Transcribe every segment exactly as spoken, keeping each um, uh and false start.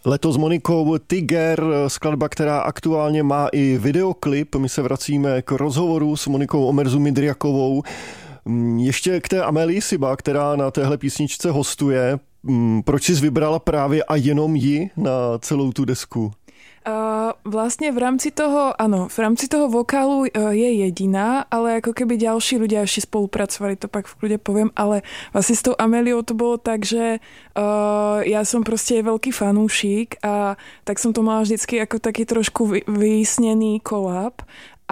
Leto s Monikou Tiger, skladba, která aktuálně má i videoklip. My se vracíme k rozhovoru s Monikou Omerzu Midriakovou. Ještě k té Amélie Siba, která na téhle písničce hostuje. Proč jsi vybrala právě a jenom ji na celou tu desku? Uh, vlastne v rámci toho, áno, v rámci toho vokálu uh, je jediná, ale ako keby ďalší ľudia ešte spolupracovali, to pak v kľude poviem, ale vlastne s tou Améliou to bolo tak, že uh, ja som proste veľký fanúšik a tak som to mala vždycky ako taký trošku vy, vysnený kolab.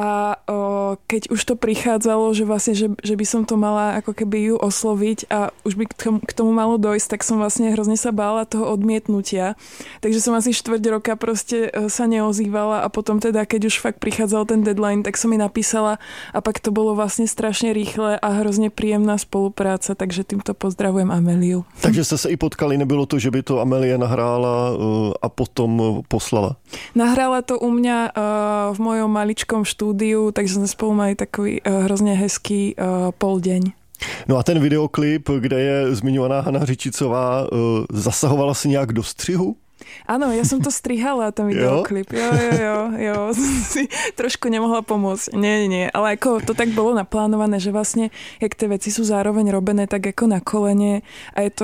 A o, keď už to prichádzalo, že vlastne, že, že by som to mala ako keby ju osloviť a už by k tomu, k tomu malo dojsť, tak som vlastne hrozne sa bála toho odmietnutia. Takže som asi štvrť roka proste sa neozývala a potom teda, keď už fakt prichádzal ten deadline, tak som mi napísala a pak to bolo vlastne strašne rýchle a hrozne príjemná spolupráca, takže týmto pozdravujem Améliu. Takže ste sa i potkali, nebylo to, že by to Amélie nahrála a potom poslala? Nahrála to u mňa v mojom maličkom štúdiu, takže sme spolu mali takový uh, hrozně hezký uh, poldeň. No a ten videoklip, kde je zmiňovaná Hana Řičicová, uh, zasahovala si nějak do střihu? Áno, ja som to strihala, ten videoklip. Jo, jo, jo, jo. Si trošku nemohla pomôcť. Nie, nie, nie. Ale ako to tak bolo naplánované, že vlastne, jak tie veci sú zároveň robené tak ako na kolene a je to,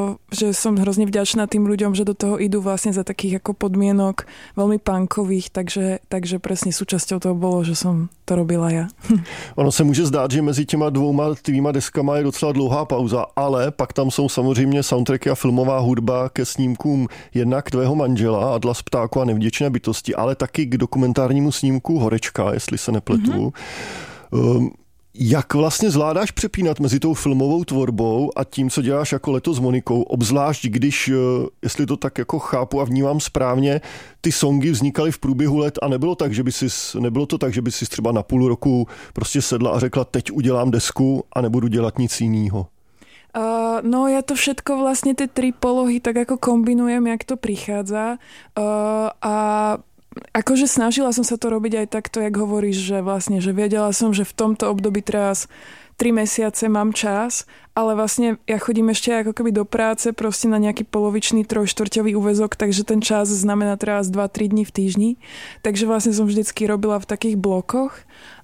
že som hrozne vďačná tým ľuďom, že do toho idú vlastne za takých ako podmienok veľmi punkových, takže, takže presne súčasťou toho bolo, že som to robila ja. Ono se může zdát, že mezi těma dvouma tvýma deskama je docela dlouhá pauza, ale pak tam jsou samozřejmě soundtracky a filmová hudba ke snímkům jednak tvého manžela Adla z Ptáku a Nevděčné bytosti, ale taky k dokumentárnímu snímku Horečka, jestli se nepletu. Mm-hmm. Um, jak vlastně zvládáš přepínat mezi tou filmovou tvorbou a tím, co děláš jako Leto s Monikou, obzvlášť když, jestli to tak jako chápu a vnímám správně, ty songy vznikaly v průběhu let a nebylo, tak, že by sis, nebylo to tak, že by si třeba na půl roku prostě sedla a řekla, teď udělám desku a nebudu dělat nic jiného? Uh, no ja to všetko vlastne tie tri polohy tak ako kombinujem, jak to prichádza uh, a akože snažila som sa to robiť aj takto, jak hovoríš, že vlastne, že vedela som, že v tomto období teraz tri mesiace mám čas, ale vlastne ja chodím ešte ako keby do práce proste na nejaký polovičný trojštvrťový úväzok, takže ten čas znamená teraz dva tri dní v týždni, takže vlastne som vždycky robila v takých blokoch.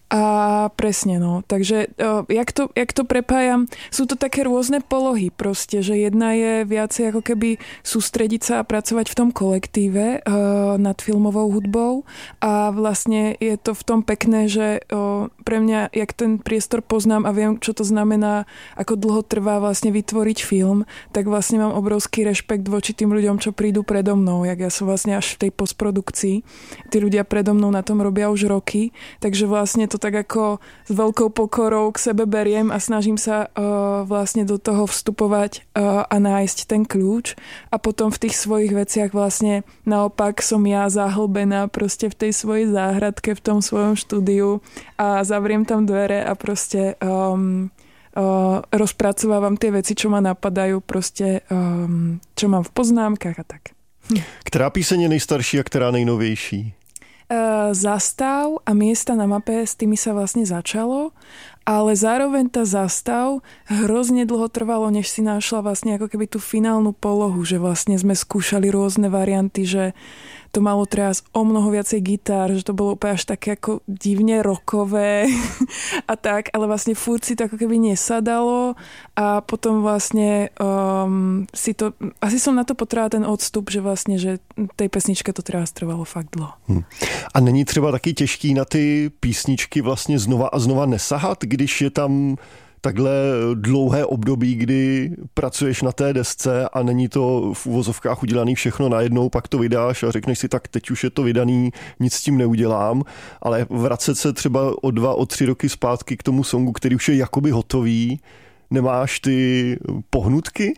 A presne, no. Takže uh, jak, to, jak to prepájam, sú to také rôzne polohy proste, že jedna je viacej ako keby sústrediť sa a pracovať v tom kolektíve uh, nad filmovou hudbou a vlastne je to v tom pekné, že uh, pre mňa, jak ten priestor poznám a viem, čo to znamená, ako dlho trvá vlastne vytvoriť film, tak vlastne mám obrovský rešpekt voči tým ľuďom, čo prídu predo mnou, jak ja som vlastne až v tej postprodukcii. Tí ľudia predo mnou na tom robia už roky, takže vlastne to tak ako s veľkou pokorou k sebe beriem a snažím sa uh, vlastne do toho vstupovať uh, a nájsť ten kľúč a potom v tých svojich veciach vlastne naopak som ja zahlbená proste v tej svojej záhradke, v tom svojom štúdiu a zavriem tam dvere a proste um, uh, rozpracovávam tie veci, čo ma napadajú proste, um, čo mám v poznámkach a tak. Která píseň je nejstarší a která nejnovější? Uh, zastav a miesta na mape, s tými sa vlastne začalo, ale zároveň tá zastav hrozne dlho trvalo, než si našla vlastne ako keby tú finálnu polohu, že vlastne sme skúšali rôzne varianty, že to malo teraz o mnoho viacej gitár, že to bolo úplne až také ako divne rockové a tak, ale vlastne furt si to ako keby nesadalo a potom vlastne um, si to, asi som na to potrebovala ten odstup, že vlastne, že tej pesničke to teraz trvalo fakt dlho. Hmm. A není třeba taky těžký na ty písničky vlastně znova a znova nesahat, když je tam takhle dlouhé období, kdy pracuješ na té desce a není to v uvozovkách udělaný všechno najednou, pak to vydáš a řekneš si, tak teď už je to vydaný, nic s tím neudělám, ale vracet se třeba o dva, o tři roky zpátky k tomu songu, který už je jakoby hotový, nemáš ty pohnutky?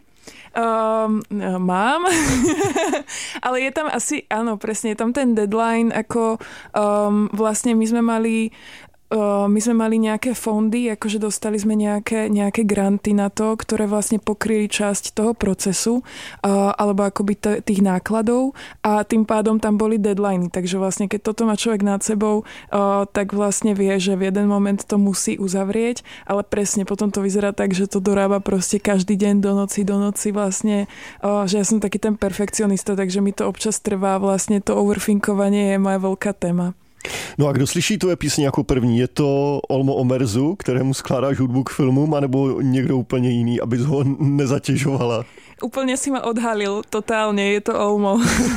Um, mám, ale je tam asi, áno, presne, je tam ten deadline, ako um, vlastne my sme mali my sme mali nejaké fondy, akože dostali sme nejaké, nejaké granty na to, ktoré vlastne pokryli časť toho procesu alebo akoby t- tých nákladov a tým pádom tam boli deadliny. Takže vlastne keď toto má človek nad sebou, tak vlastne vie, že v jeden moment to musí uzavrieť, ale presne potom to vyzerá tak, že to dorába proste každý deň do noci, do noci vlastne, že ja som taký ten perfekcionista, takže mi to občas trvá, vlastne to overthinkovanie je moja veľká téma. No a kdo slyší tvoje písně jako první? Je to Olmo Omerzu, kterému skládáš hudbu k filmům, anebo někdo úplně jiný, abys ho nezatěžovala? Úplne si ma odhalil, totálne, je to Olmo.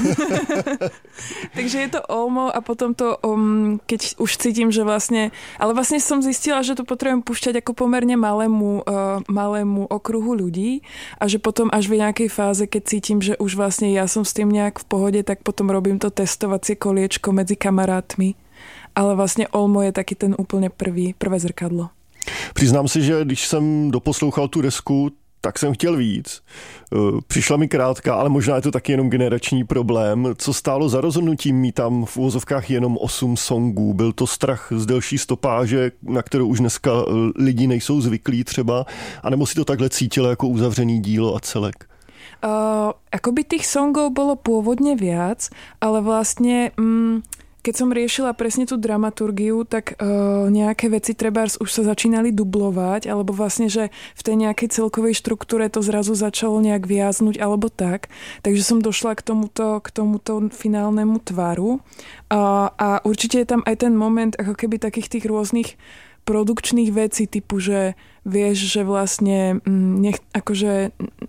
Takže je to Olmo a potom to, um, keď už cítim, že vlastne, ale vlastne som zistila, že to potrebujem púšťať ako pomerne malému, uh, malému okruhu ľudí a že potom až v nejakej fáze, keď cítim, že už vlastne ja som s tým nejak v pohode, tak potom robím to testovacie koliečko medzi kamarátmi. Ale vlastne Olmo je taký ten úplne prvý, prvé zrkadlo. Přiznám si, že když jsem doposlouchal tu desku, tak jsem chtěl víc. Přišla mi krátká, ale možná je to taky jenom generační problém. Co stálo za rozhodnutím mít tam v uvozovkách jenom osm songů? Byl to strach z delší stopáže, na kterou už dneska lidi nejsou zvyklí třeba? A nebo si to takhle cítilo jako uzavřený dílo a celek? Uh, akoby tých songov bolo pôvodne viac, ale vlastne... Mm, keď som riešila presne tú dramaturgiu, tak uh, nejaké veci trebárs už sa začínali dublovať, alebo vlastne, že v tej nejakej celkovej štruktúre to zrazu začalo nejak viaznuť, alebo tak. Takže som došla k tomuto, k tomuto finálnemu tvaru. Uh, a určite je tam aj ten moment ako keby takých tých rôznych produkčných vecí, typu, že vieš, že vlastne mm, nech, akože...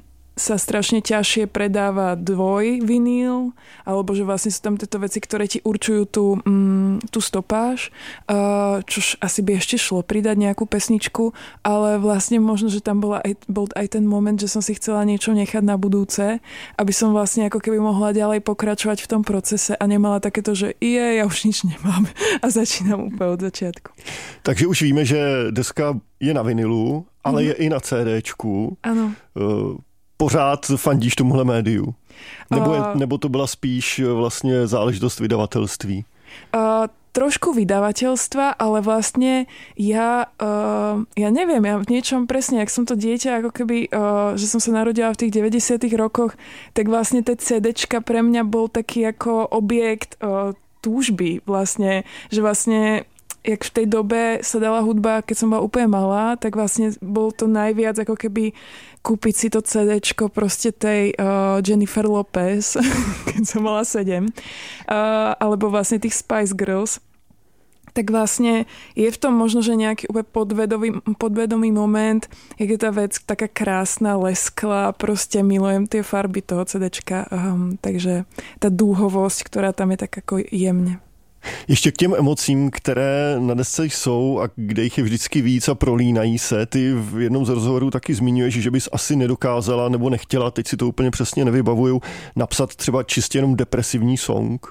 sa strašne ťažšie predáva dvoj viníl, alebo že vlastne sú tam tieto veci, ktoré ti určujú tú, mm, tú stopáž, uh, čož asi by ešte šlo pridať nejakú pesničku, ale vlastne možno, že tam bola aj, bol aj ten moment, že som si chcela niečo nechať na budúce, aby som vlastne ako keby mohla ďalej pokračovať v tom procese a nemala takéto, že je, ja už nič nemám a začínam úplne od začiatku. Takže už víme, že deska je na vinilu, ale mm-hmm. je i na CDčku. Áno. Uh, Pořád fandíš tomuhle médiu? Nebo, je, uh, nebo to byla spíš vlastně záležitost vydavatelství? Uh, trošku vydavateľstva, ale vlastne ja, uh, ja neviem, ja v niečom presne, jak som to dieťa, ako keby, uh, že som sa narodila v tých deväťdesiatych rokoch, tak vlastne tie CDčka pre mňa bol taký ako objekt uh, túžby vlastne, že vlastne jak v tej dobe sa dala hudba, keď som bola úplne malá, tak vlastne bol to najviac ako keby kúpiť si to CDčko proste tej uh, Jennifer Lopez, keď som mala sedem, uh, alebo vlastne tých Spice Girls. Tak vlastne je v tom možno, že nejaký úplne podvedomý, podvedomý moment, jak je tá vec taká krásna, lesklá, proste milujem tie farby toho CDčka, um, takže tá dúhovosť, ktorá tam je tak ako jemne. Ještě k těm emocím, které na desce jsou a kde jich je vždycky víc a prolínají se. Ty v jednom z rozhovorů taky zmiňuješ, že bys asi nedokázala nebo nechtěla, teď si to úplně přesně nevybavuju, napsat třeba čistě jenom depresivní song.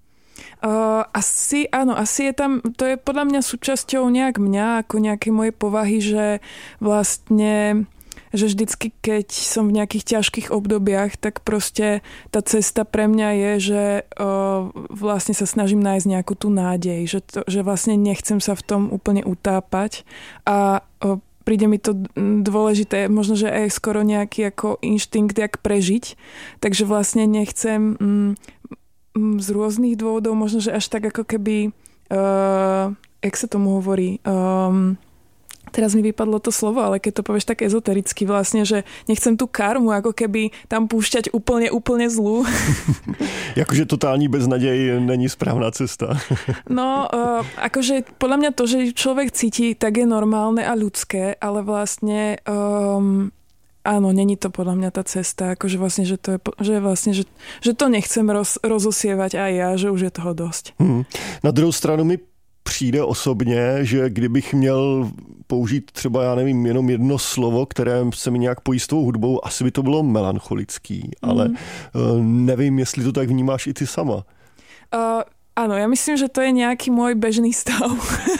Uh, asi, áno, asi je tam, to je podľa mňa súčasťou nejak mňa, ako nejaké moje povahy, že vlastne že vždycky, keď som v nejakých ťažkých obdobiach, tak proste tá cesta pre mňa je, že uh, vlastne sa snažím nájsť nejakú tú nádej, že, to, že vlastne nechcem sa v tom úplne utápať a uh, príde mi to dôležité, možno, že aj skoro nejaký ako inštinkt, jak prežiť, takže vlastne nechcem mm, mm, z rôznych dôvodov, možno, že až tak ako keby uh, jak sa tomu hovorí, um, teraz mi vypadlo to slovo, ale keď to povieš tak ezotericky vlastne, že nechcem tú karmu ako keby tam púšťať úplne, úplne zlú. Jakože totální beznaděj není správna cesta. No, uh, akože podľa mňa to, že človek cíti, tak je normálne a ľudské, ale vlastne um, áno, není to podľa mňa tá cesta, akože vlastne, že to je, že vlastne, že, že to nechcem roz, rozosievať aj ja, že už je toho dosť. Hmm. Na druhou stranu mi přijde osobně, že kdybych měl použít třeba, já nevím, jenom jedno slovo, které se mi nějak pojí s tou hudbou, asi by to bylo melancholický, mm. ale uh, nevím, jestli to tak vnímáš i ty sama. Uh, áno, ja myslím, že to je nejaký môj bežný stav.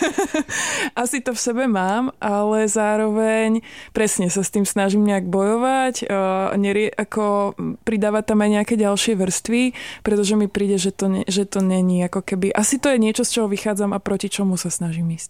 Asi to v sebe mám, ale zároveň presne sa s tým snažím nejak bojovať, uh, nerie, ako pridávať tam aj nejaké ďalšie vrstvy, pretože mi príde, že to, ne, že to není ako keby... Asi to je niečo, z čoho vychádzam a proti čomu sa snažím ísť.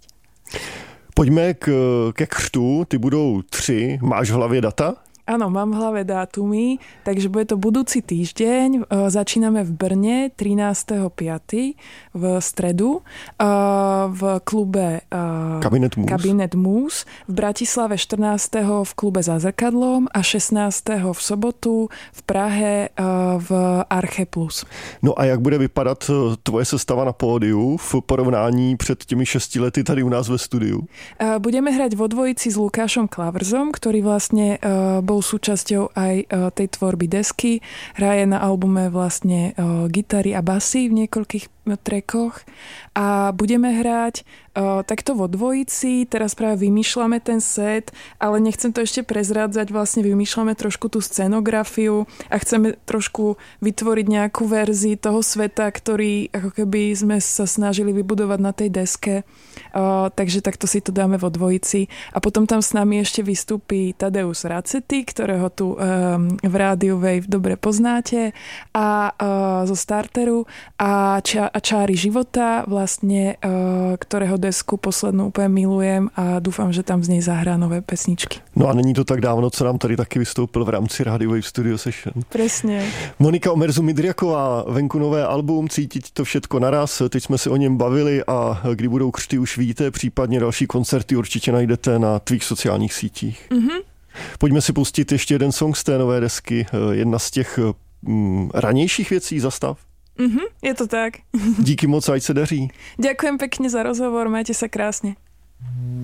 Pojďme k, ke křtu, ty budou tři, máš v hlavě data? Áno, mám v hlave dátumy, takže bude to budúci týždeň. Začíname v Brne trinásteho piateho v stredu v klube Kabinet Múz. Kabinet Múz, v Bratislave štrnásteho v klube Za zrkadlom a šestnásteho v sobotu v Prahe v Arche Plus. No a jak bude vypadat tvoje sestava na pódiu v porovnání před těmi šesti lety tady u nás ve studiu? Budeme hrať vo dvojici s Lukášom Klavrzom, ktorý vlastne bol súčasťou aj tej tvorby desky. Hraje na albume vlastne gitary a basy v niekoľkých trackoch a budeme hrať uh, takto vo dvojici. Teraz práve vymýšľame ten set, ale nechcem to ešte prezrádzať. Vlastne vymýšľame trošku tú scenografiu a chceme trošku vytvoriť nejakú verzi toho sveta, ktorý ako keby sme sa snažili vybudovať na tej deske. Uh, takže takto si to dáme vo dvojici. A potom tam s nami ešte vystúpi Tadeusz Racetti, ktorého tu um, v rádiu Wave dobre poznáte, a uh, zo Starteru a ča- a Čáry života, vlastne, ktorého desku poslednú úplne milujem a dúfam, že tam z nej zahrá nové pesničky. No a není to tak dávno, co nám tady taky vystoupil v rámci Radio Wave Studio Session. Presne. Monika Omerzu Midriaková, venku nové album, cítit to všetko naraz, teď jsme se o něm bavili a kdy budou křty už víte, případně další koncerty určitě najdete na tvých sociálních sítích. Mm-hmm. Pojďme si pustit ještě jeden song z té nové desky, jedna z těch mm, ranějších věcí, Zastav. Mhm, je to tak. Díky moc, ať se daří. Ďakujem pekne za rozhovor, majte sa krásne.